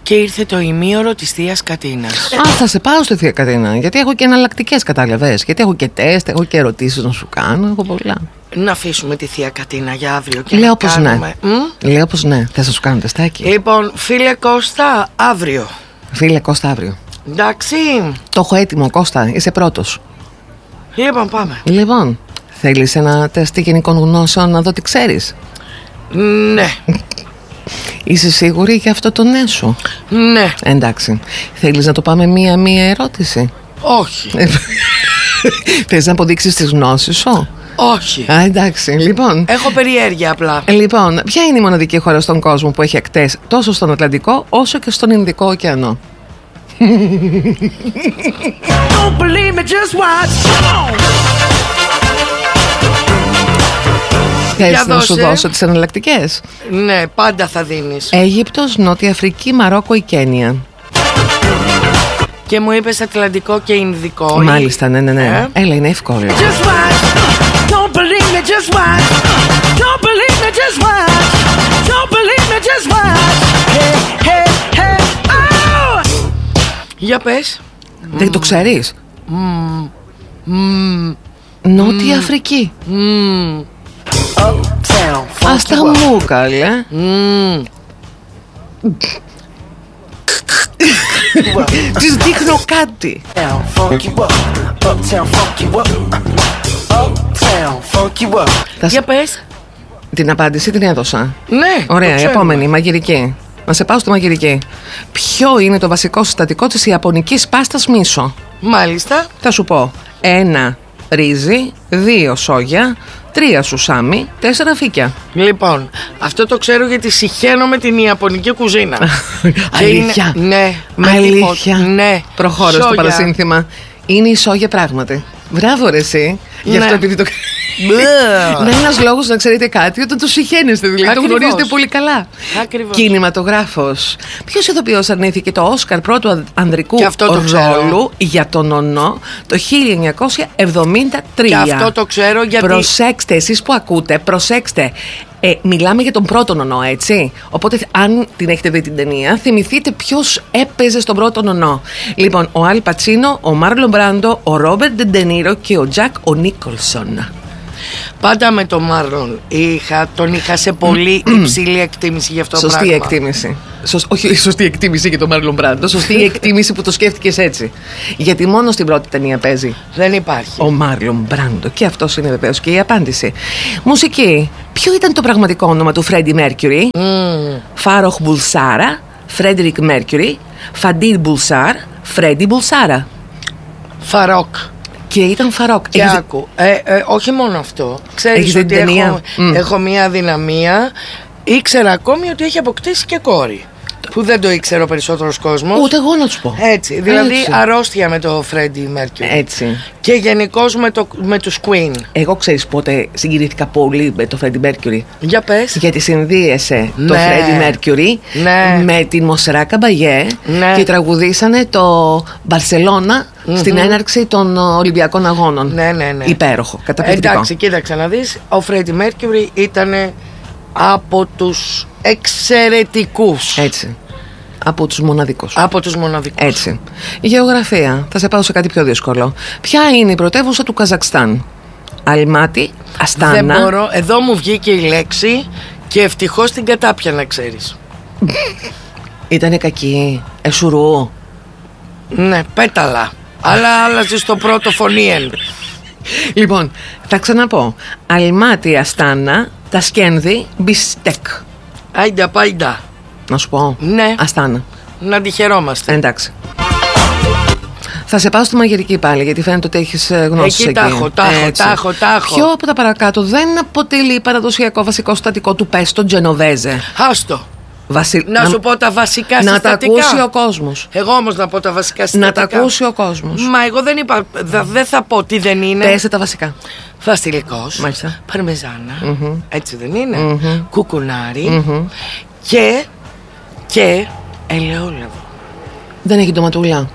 Και ήρθε το ημίωρο της Θείας Κατίνας. Α, θα σε πάω στη Θεία Κατίνα. Γιατί έχω και εναλλακτικές, κατάλαβες. Γιατί έχω και τεστ, έχω και ερωτήσεις να σου κάνω. Έχω πολλά. Να αφήσουμε τη Θεία Κατίνα για αύριο και Λέω να πως κάνουμε... ναι. Λέω πως ναι. Θες να σου κάνω τεστάκι? Λοιπόν, φίλε Κώστα, αύριο. Φίλε Κώστα, αύριο. Εντάξει. Το έχω έτοιμο, Κώστα. Είσαι πρώτος. Λοιπόν, πάμε. Λοιπόν, θέλεις ένα τεστ γενικών γνώσεων να δω τι ξέρεις? Ναι. Είσαι σίγουρη για αυτό το ναι σου? Ναι. Εντάξει. Θέλεις να το πάμε μία-μία ερώτηση? Όχι. Θες να αποδείξεις τις γνώσεις σου? Όχι. Α, εντάξει, λοιπόν. Έχω περιέργεια απλά. Λοιπόν, ποια είναι η μοναδική χώρα στον κόσμο που έχει ακτές τόσο στον Ατλαντικό όσο και στον Ινδικό ωκεανό? Don't believe me, just watch. Θες να σου δώσω τις εναλλακτικές? Ναι, πάντα θα δίνεις. Αίγυπτος, Νότια Αφρική, Μαρόκο ή Κένια? Και μου είπες Ατλαντικό και Ινδικό. Μάλιστα, ναι. Έλα, είναι εύκολο. Just watch. Don't believe me, just watch. Don't believe me, just watch. Don't believe me, just watch. Hey, hey, hey, oh! Για πες. Δεν το ξέρεις? Νότια Αφρική. Ας τα μου καλέ. Της δείχνω κάτι. Για πες. Την απάντηση την έδωσα. Ναι. Ωραία, η επόμενη, μαγειρική. Να σε πάω στη μαγειρική. Ποιο είναι το βασικό συστατικό της ιαπωνικής πάστας μίσο? Μάλιστα. Θα σου πω. 1 ρύζι, 2 σόγια, 3 σουσάμι, 4 φύκια. Λοιπόν, αυτό το ξέρω γιατί συχαίνω με την Ιαπωνική κουζίνα. Αλήθεια? Ναι. Αλήθεια? Ναι. Προχώρα στο Σόγια. παρασύνθημα. Είναι η σόγια πράγματι. Μπράβο ρε εσύ. Γι' αυτό Ναι. επειδή το... Είναι ένας λόγος να ξέρετε κάτι όταν το συχαίνεστε, δηλαδή το Ακριβώς. γνωρίζετε πολύ καλά. Ακριβώς. Κινηματογράφος. Ποιος ηθοποιός αρνήθηκε το Όσκαρ πρώτου ανδρικού Και αυτό το ξέρω. ρόλου για τον Νονό το 1973? Και αυτό το ξέρω γιατί... Προσέξτε, εσείς που ακούτε, προσέξτε. Μιλάμε για τον πρώτο Νονό, έτσι. Οπότε, αν την έχετε δει την ταινία, θυμηθείτε ποιος έπαιζε στον πρώτο Νονό. Λοιπόν, ο Αλ Πατσίνο, ο Μάρλον Μπράντο, ο Ρόμπερτ Ντενίρο και ο Τζακ ο Νίκολσον. Πάντα με τον Μάρλον τον είχα σε πολύ υψηλή εκτίμηση για αυτό το Σωστή πράγμα. εκτίμηση. Όχι σωστή εκτίμηση για τον Μάρλον Μπράντο, σωστή εκτίμηση που το σκέφτηκες έτσι. Γιατί μόνο στην πρώτη ταινία παίζει Δεν υπάρχει. ο Μάρλον Μπράντο. Και αυτός είναι βεβαίως και η απάντηση. Μουσική. Ποιο ήταν το πραγματικό όνομα του Φρέντι Μέρκιουρι? Φάροχ Μπουλσάρα, Φρέντρικ Μέρκιουρι, Φαντίν Μπουλσάρ, Φρέντι Μπουλσάρα. Φαρόκ. Και ήταν Φαρόκ. Και άκου, όχι μόνο αυτό. Ξέρεις Έχεις δει ότι την ταινία? έχω μία αδυναμία. Ήξερα ακόμη ότι έχει αποκτήσει και κόρη. Που δεν το ήξερε ο περισσότερος κόσμος. Ούτε εγώ να σου πω. Έτσι, δηλαδή Έτσι. αρρώστια με το Φρέντι Μέρκιουρι. Έτσι. Και γενικώς με τους Queen. Εγώ ξέρεις πότε συγκινήθηκα πολύ με το Φρέντι Μέρκιουρι? Για πες. Γιατί συνδύεσε το Ναι. Φρέντι Μέρκιουρι Ναι. με την Μοσερά Καμπαγέ Ναι. και τραγουδήσανε το Μπαρσελώνα στην έναρξη των Ολυμπιακών Αγώνων. Ναι. Υπέροχο, καταπληκτικό. Εντάξει, κοίταξε να δεις. Ο Φρέντι Μέρκιουρι ήταν από τους εξαιρετικούς. Έτσι. Από τους μοναδικούς. Από τους μοναδικούς. Έτσι. Γεωγραφία. Θα σε πάω σε κάτι πιο δύσκολο. Ποια είναι η πρωτεύουσα του Καζακστάν? Αλμάτι, Αστάνα. Δεν μπορώ. Εδώ μου βγήκε η λέξη και ευτυχώς την κατάπιανα, ξέρεις. Ήτανε κακή. Εσουρού. Ναι, πέταλα. Αλλά άλλαζε στο πρώτο φωνήεν. Λοιπόν, θα ξαναπώ. Αλμάτι, Αστάνα, Τασκένδη, Μπιστέκ. Άιντα πάιντα. Να σου πω. Ναι. Αστάνα. Να τη χαιρόμαστε. Εντάξει. Θα σε πάω στη μαγειρική πάλι, γιατί φαίνεται ότι έχεις γνώσεις Εκεί εκεί. τα έχω. Ποιο από τα παρακάτω δεν αποτελεί παραδοσιακό βασικό συστατικό του πέστο Τζενοβέζε? Άστο. Να σου πω τα βασικά συστατικά. Να τα ακούσει ο κόσμος. Εγώ όμως να πω τα βασικά συστατικά. Να τα ακούσει ο κόσμος. Μα εγώ δεν είπα. Δεν θα πω τι δεν είναι. Πέσε τα βασικά. Βασιλικός. Μάλιστα. Παρμεζάνα. Έτσι δεν είναι. Κουκουνάρι. Και ελαιόλαδο. Δεν έχει ντοματούλα.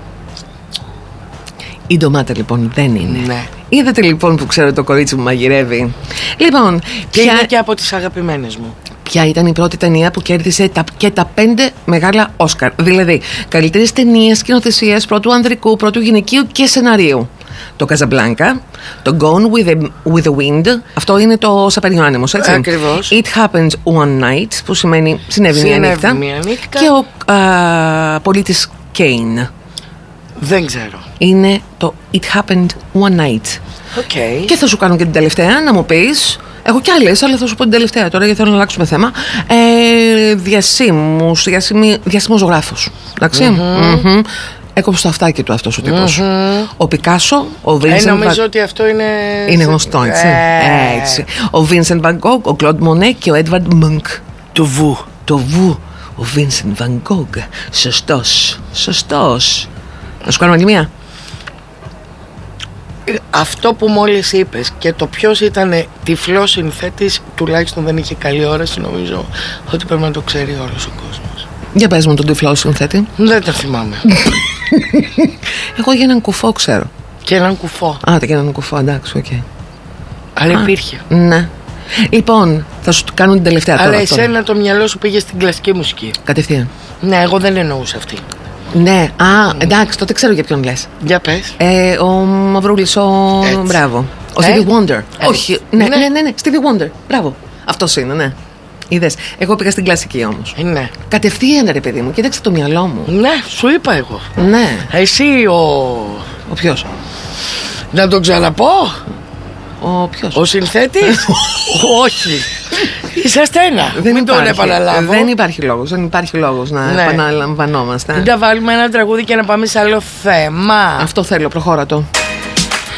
Η ντομάτα λοιπόν δεν είναι. Ναι. Είδατε λοιπόν που ξέρω το κορίτσι μου μαγειρεύει. Λοιπόν, Και είναι και από τις αγαπημένες μου. Ποια ήταν η πρώτη ταινία που κέρδισε και τα 5 μεγάλα Όσκαρ? Δηλαδή, καλύτερης ταινίας, σκηνοθεσίας, πρώτου ανδρικού, πρώτου γυναικείου και σεναρίου. Το Casablanca, το Gone with the Wind, αυτό είναι το Σαπέριο Άνεμος, έτσι. Ακριβώς. It Happens One Night, που σημαίνει συνέβη μια νύχτα. Και ο πολίτης Kane. Δεν ξέρω. Είναι το It Happened One Night. Okay. Και θα σου κάνω και την τελευταία, να μου πεις. Έχω κι άλλες, αλλά θα σου πω την τελευταία τώρα, γιατί θέλω να αλλάξουμε θέμα. Διασύμους ζωγράφους. Εντάξει. Έκοψε το αυτάκι του αυτός ο τύπος. Ο Πικάσο, ο Vincent νομίζω ότι αυτό είναι... Είναι γνωστό, έτσι. Έτσι. Ο Vincent Van Gogh, ο Claude Monet και ο Edvard Munch. Το Βου. Το Βου. Ο Vincent Van Gogh. Σωστός. Να σου κάνω άλλη μία. Αυτό που μόλις είπες και το ποιος ήταν τυφλός συνθέτης, τουλάχιστον δεν είχε καλή όραση, νομίζω ότι πρέπει να το ξέρει όλος ο κόσμος. Για πες μου τον τυφλό συνθέτη. Δεν το θυμάμαι. Εγώ για έναν κουφό ξέρω. Και έναν κουφό. Και έναν κουφό, εντάξει, οκ. Αλλά υπήρχε. Ναι. Λοιπόν, θα σου κάνω την τελευταία τώρα. Αλλά εσένα το μυαλό σου πήγε στην κλασική μουσική. Κατευθείαν. Ναι, εγώ δεν εννοούσα αυτή. Ναι, εντάξει, τότε ξέρω για ποιον λες. Για πες. Ο Μαυρούλης, μπράβο. Ο Stevie Wonder. Όχι, ναι, Stevie Wonder. Μπράβο. Αυτός είναι, ναι. Είδες. Εγώ πήγα στην κλασική όμως. Ναι. Κατευθείαν, ρε παιδί μου, κοίταξε το μυαλό μου. Ναι, σου είπα εγώ. Ναι. Εσύ Ο ποιος? Να τον ξαναπώ. Ο ποιος? Ο συνθέτης. Όχι. Είσαστε ένα. Μην τον επαναλάβω. Δεν υπάρχει λόγος να επαναλαμβανόμαστε. Να βάλουμε ένα τραγούδι και να πάμε σε άλλο θέμα. Αυτό θέλω, προχώρα το.